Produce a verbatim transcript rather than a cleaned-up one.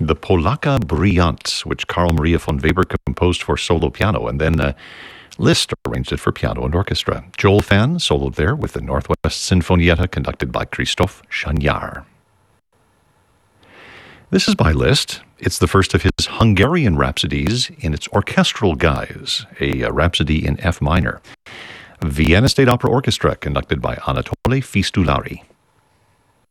the Polaka Brillant, which Carl Maria von Weber composed for solo piano, and then uh, Liszt arranged it for piano and orchestra. Joel Fan soloed there with the Northwest Sinfonietta conducted by Christoph Chagnard. This is by Liszt. It's the first of his Hungarian rhapsodies in its orchestral guise, a, a rhapsody in F minor. Vienna State Opera Orchestra conducted by Anatole Fistulari.